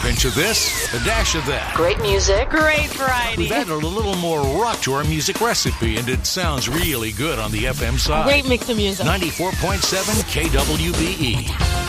pinch of this, a dash of that. Great music. Great variety. We've added a little more rock to our music recipe, and it sounds really good on the FM side. Great mix of music. 94.7 KWBE.